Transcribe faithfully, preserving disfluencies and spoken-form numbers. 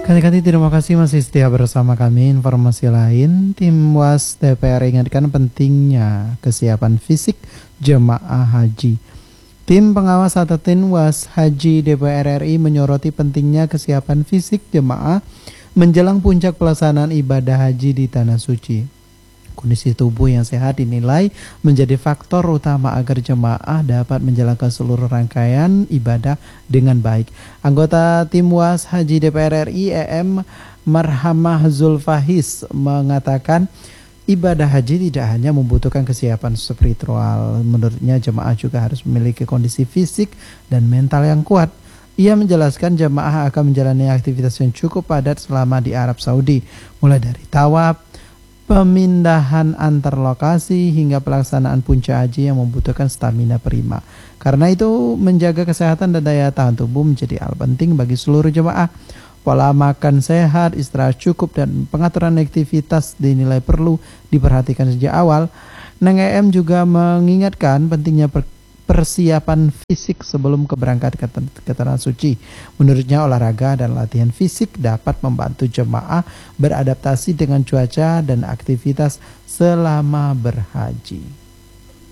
Kali-kali terima kasih masih setia bersama kami. Informasi lain, tim W A S D P R ingatkan pentingnya kesiapan fisik jemaah haji. Tim pengawas atau tim W A S Haji D P R R I menyoroti pentingnya kesiapan fisik jemaah menjelang puncak pelaksanaan ibadah haji di Tanah Suci. Kondisi tubuh yang sehat dinilai menjadi faktor utama agar jemaah dapat menjalankan seluruh rangkaian ibadah dengan baik. Anggota tim W A S Haji D P R R I E M Marhamah Zulfahis mengatakan ibadah haji tidak hanya membutuhkan kesiapan spiritual. Menurutnya jemaah juga harus memiliki kondisi fisik dan mental yang kuat. Ia menjelaskan jemaah akan menjalani aktivitas yang cukup padat selama di Arab Saudi, mulai dari tawaf, pemindahan antar lokasi hingga pelaksanaan puncak haji yang membutuhkan stamina prima. Karena itu menjaga kesehatan dan daya tahan tubuh menjadi hal penting bagi seluruh jemaah. Pola makan sehat, istirahat cukup, dan pengaturan aktivitas dinilai perlu diperhatikan sejak awal. Neng E M juga mengingatkan pentingnya persiapan fisik sebelum keberangkatan ke, ke Tanah Suci. Menurutnya olahraga dan latihan fisik dapat membantu jemaah beradaptasi dengan cuaca dan aktivitas selama berhaji.